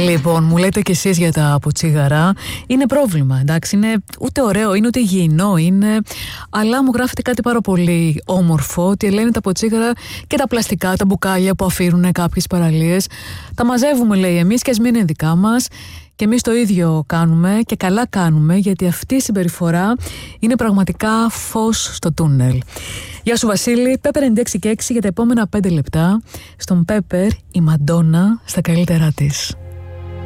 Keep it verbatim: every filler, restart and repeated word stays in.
Λοιπόν, μου λέτε κι εσείς για τα ποτσίγαρα. Είναι πρόβλημα, εντάξει. Είναι ούτε ωραίο, είναι ούτε υγιεινό είναι. Αλλά μου γράφετε κάτι πάρα πολύ όμορφο, ότι λένε τα ποτσίγαρα και τα πλαστικά, τα μπουκάλια που αφήνουν κάποιες παραλίες. Τα μαζεύουμε, λέει, εμείς και ας μην είναι δικά μας. Και εμείς το ίδιο κάνουμε και καλά κάνουμε, γιατί αυτή η συμπεριφορά είναι πραγματικά φως στο τούνελ. Γεια σου Βασίλη, Pepper ενενήντα έξι και έξι για τα επόμενα πέντε λεπτά. Στον Pepper η Μαντόνα στα καλύτερά της.